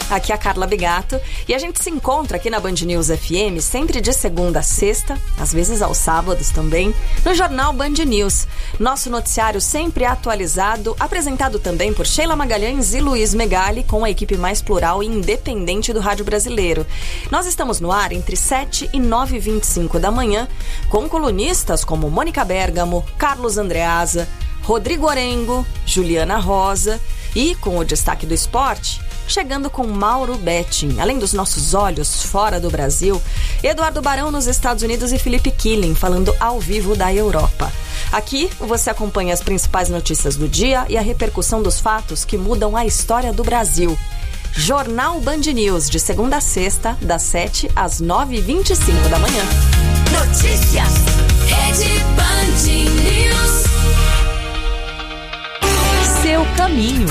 Aqui é a Carla Bigato e a gente se encontra aqui na Band News FM sempre de segunda a sexta, às vezes aos sábados também, no Jornal Band News. Nosso noticiário sempre atualizado, apresentado também por Sheila Magalhães e Luiz Megali, com a equipe mais plural e independente do rádio brasileiro. Nós estamos no ar entre 7 e 9h25 da manhã, com colunistas como Mônica Bergamo, Carlos Andreasa, Rodrigo Orengo, Juliana Rosa e, com o destaque do esporte, chegando com Mauro Betting. Além dos nossos olhos fora do Brasil, Eduardo Barão nos Estados Unidos e Felipe Killing falando ao vivo da Europa. Aqui você acompanha as principais notícias do dia e a repercussão dos fatos que mudam a história do Brasil. Jornal Band News, de segunda a sexta, das 7 às 9h25 da manhã. Notícias, Rede Band News. Seu caminho.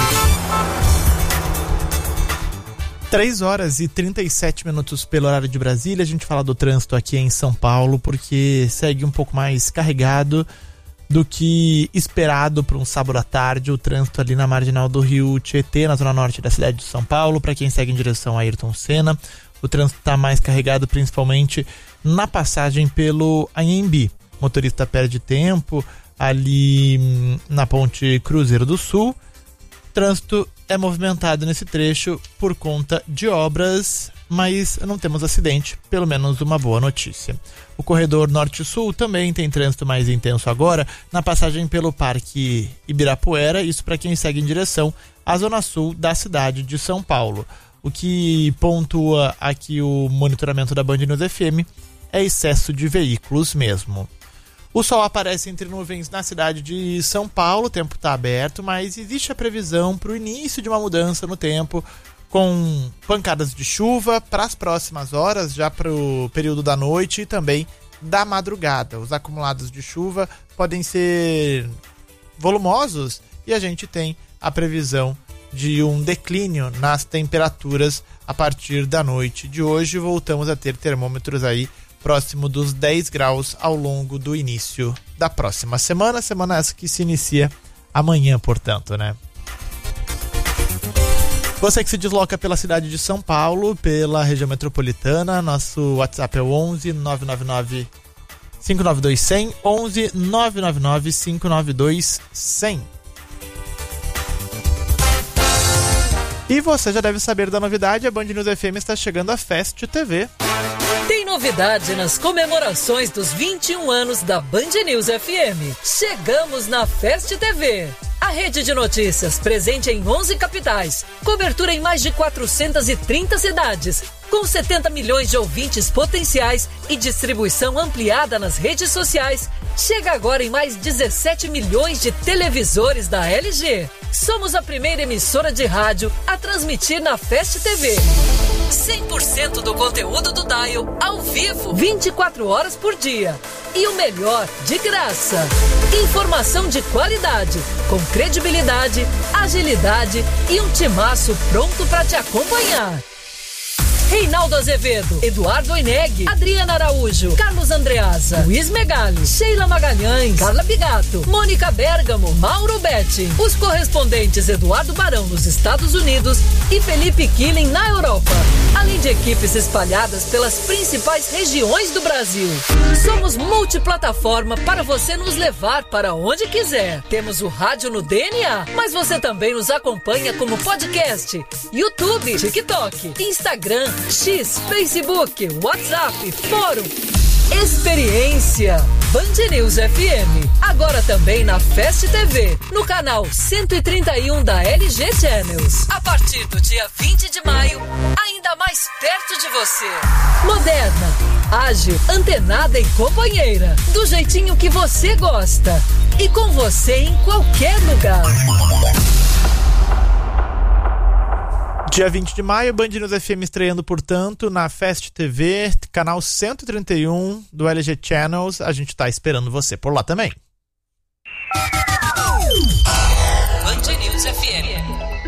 3 horas e 37 minutos pelo horário de Brasília. A gente fala do trânsito aqui em São Paulo, porque segue um pouco mais carregado do que esperado para um sábado à tarde. O trânsito ali na marginal do Rio Tietê, na zona norte da cidade de São Paulo, para quem segue em direção a Ayrton Senna. O trânsito está mais carregado principalmente na passagem pelo Anhembi. O motorista perde tempo ali na ponte Cruzeiro do Sul. O trânsito é movimentado nesse trecho por conta de obras, mas não temos acidente, pelo menos uma boa notícia. O corredor norte-sul também tem trânsito mais intenso agora na passagem pelo Parque Ibirapuera, isso para quem segue em direção à zona sul da cidade de São Paulo. O que pontua aqui o monitoramento da Band News FM é excesso de veículos mesmo. O sol aparece entre nuvens na cidade de São Paulo, o tempo está aberto, mas existe a previsão para o início de uma mudança no tempo, com pancadas de chuva para as próximas horas, já para o período da noite e também da madrugada. Os acumulados de chuva podem ser volumosos e a gente tem a previsão de um declínio nas temperaturas a partir da noite de hoje. Voltamos a ter termômetros aí próximo dos 10 graus ao longo do início da próxima semana. Semana essa que se inicia amanhã, portanto, né? Você que se desloca pela cidade de São Paulo, pela região metropolitana, nosso WhatsApp é o 11 999 592 100, 11 999 592 100. E você já deve saber da novidade, a Band News FM está chegando à Fest TV. Tem novidade nas comemorações dos 21 anos da Band News FM. Chegamos na Fest TV. A rede de notícias presente em 11 capitais, cobertura em mais de 430 cidades, com 70 milhões de ouvintes potenciais e distribuição ampliada nas redes sociais, chega agora em mais 17 milhões de televisores da LG. Somos a primeira emissora de rádio a transmitir na Fest TV. 100% do conteúdo do Dial ao vivo, 24 horas por dia. E o melhor, de graça. Informação de qualidade, com credibilidade, agilidade e um timaço pronto para te acompanhar. Reinaldo Azevedo, Eduardo Oineg, Adriana Araújo, Carlos Andreasa, Luiz Megali, Sheila Magalhães, Carla Bigato, Mônica Bergamo, Mauro Betting, os correspondentes Eduardo Barão nos Estados Unidos e Felipe Killing na Europa, além de equipes espalhadas pelas principais regiões do Brasil. Somos multiplataforma para você nos levar para onde quiser. Temos o rádio no DNA, mas você também nos acompanha como podcast, YouTube, TikTok, Instagram, X, Facebook, WhatsApp, Fórum. Experiência Band News FM. Agora também na Fest TV, no canal 131 da LG Channels. A partir do dia 20 de maio, ainda mais perto de você. Moderna, ágil, antenada e companheira. Do jeitinho que você gosta. E com você em qualquer lugar. Dia 20 de maio, Band News FM estreando, portanto, na Fest TV, canal 131 do LG Channels. A gente tá esperando você por lá também. Band News FM.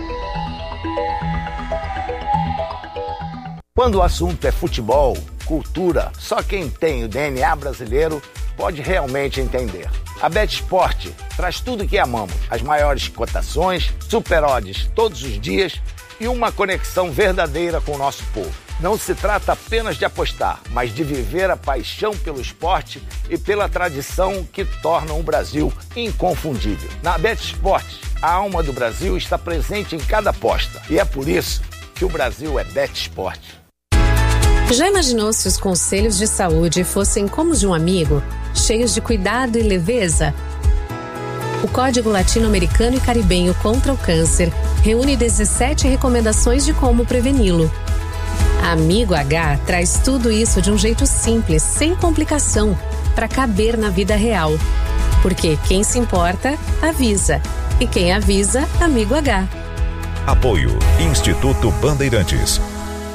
Quando o assunto é futebol, cultura, só quem tem o DNA brasileiro pode realmente entender. A BetSport traz tudo que amamos, as maiores cotações, super odds todos os dias e uma conexão verdadeira com o nosso povo. Não se trata apenas de apostar, mas de viver a paixão pelo esporte e pela tradição que tornam o Brasil inconfundível. Na BetSport, a alma do Brasil está presente em cada aposta e é por isso que o Brasil é BetSport. Já imaginou se os conselhos de saúde fossem como os de um amigo, cheios de cuidado e leveza? O Código Latino-Americano e Caribenho contra o Câncer reúne 17 recomendações de como preveni-lo. Amigo H traz tudo isso de um jeito simples, sem complicação, para caber na vida real. Porque quem se importa, avisa. E quem avisa, Amigo H. Apoio Instituto Bandeirantes.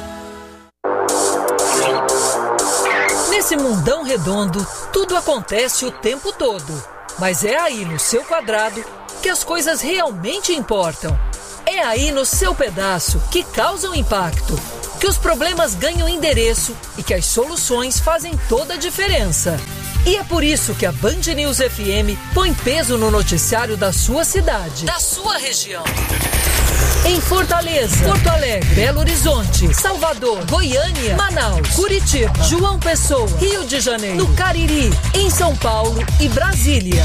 Nesse mundão redondo, tudo acontece o tempo todo. Mas é aí no seu quadrado que as coisas realmente importam. É aí no seu pedaço que causam impacto, que os problemas ganham endereço e que as soluções fazem toda a diferença. E é por isso que a Band News FM põe peso no noticiário da sua cidade, da sua região. Em Fortaleza, Porto Alegre, Belo Horizonte, Salvador, Goiânia, Manaus, Curitiba, João Pessoa, Rio de Janeiro, no Cariri, em São Paulo e Brasília.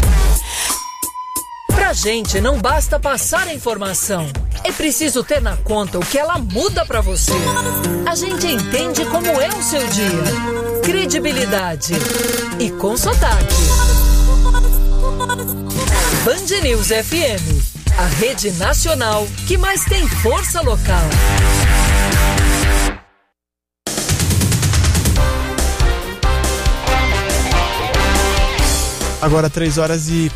Pra gente não basta passar a informação, é preciso ter na conta o que ela muda pra você. A gente entende como é o seu dia. Credibilidade e com sotaque. Band News FM, a rede nacional que mais tem força local. Agora 3 horas e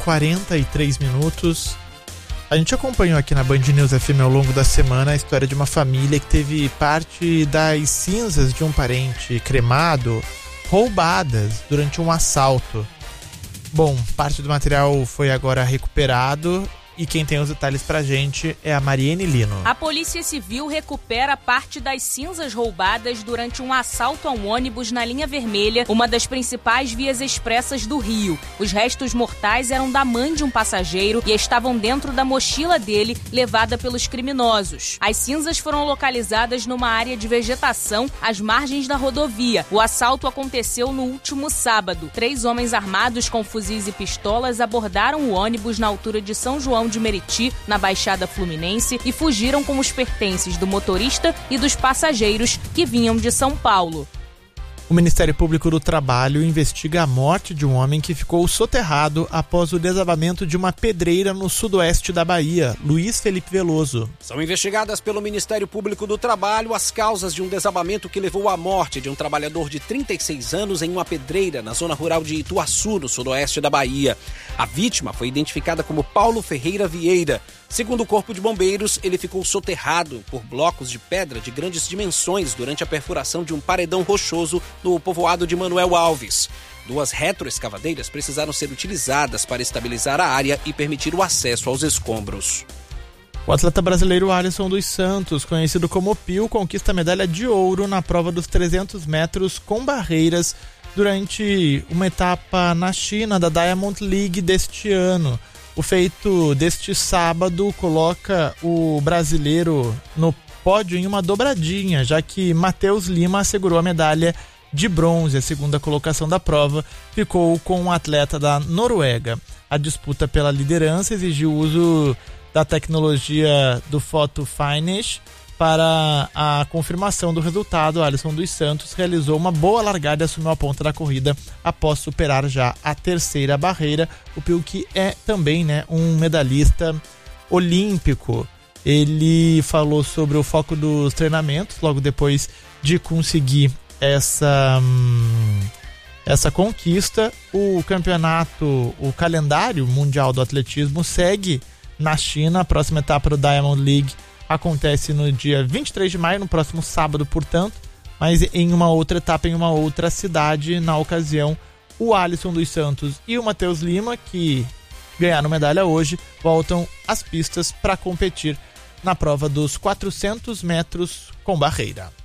43 minutos. A gente acompanhou aqui na Band News FM ao longo da semana a história de uma família que teve parte das cinzas de um parente cremado roubadas durante um assalto. Bom, parte do material foi agora recuperado e quem tem os detalhes pra gente é a Mariene Lino. A Polícia Civil recupera parte das cinzas roubadas durante um assalto a um ônibus na linha vermelha, uma das principais vias expressas do Rio. Os restos mortais eram da mãe de um passageiro e estavam dentro da mochila dele, levada pelos criminosos. As cinzas foram localizadas numa área de vegetação às margens da rodovia. O assalto aconteceu no último sábado. 3 homens armados com fuzis e pistolas abordaram o ônibus na altura de São João de Meriti, na Baixada Fluminense, e fugiram com os pertences do motorista e dos passageiros que vinham de São Paulo. O Ministério Público do Trabalho investiga a morte de um homem que ficou soterrado após o desabamento de uma pedreira no sudoeste da Bahia. Luiz Felipe Veloso. São investigadas pelo Ministério Público do Trabalho as causas de um desabamento que levou à morte de um trabalhador de 36 anos em uma pedreira na zona rural de Ituaçu, no sudoeste da Bahia. A vítima foi identificada como Paulo Ferreira Vieira. Segundo o Corpo de Bombeiros, ele ficou soterrado por blocos de pedra de grandes dimensões durante a perfuração de um paredão rochoso no povoado de Manuel Alves. 2 retroescavadeiras precisaram ser utilizadas para estabilizar a área e permitir o acesso aos escombros. O atleta brasileiro Alisson dos Santos, conhecido como Pio, conquista a medalha de ouro na prova dos 300 metros com barreiras durante uma etapa na China da Diamond League deste ano. O feito deste sábado coloca o brasileiro no pódio em uma dobradinha, já que Matheus Lima assegurou a medalha de bronze. A segunda colocação da prova ficou com um atleta da Noruega. A disputa pela liderança exigiu o uso da tecnologia do Photo Finish. Para a confirmação do resultado, Alisson dos Santos realizou uma boa largada e assumiu a ponta da corrida após superar já a 3ª barreira. O Pio, que é também um medalhista olímpico. Ele falou sobre o foco dos treinamentos logo depois de conseguir essa conquista. O calendário mundial do atletismo segue na China. A próxima etapa do Diamond League acontece no dia 23 de maio, no próximo sábado, portanto, mas em uma outra etapa, em uma outra cidade. Na ocasião, o Alisson dos Santos e o Matheus Lima, que ganharam medalha hoje, voltam às pistas para competir na prova dos 400 metros com barreira.